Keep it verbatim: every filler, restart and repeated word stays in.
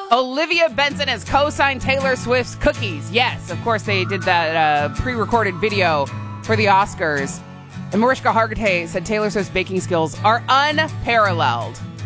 Olivia Benson has co-signed Taylor Swift's Cookies. Yes, of course, they did that uh, pre-recorded video for the Oscars. And Mariska Hargitay said Taylor Swift's baking skills are unparalleled.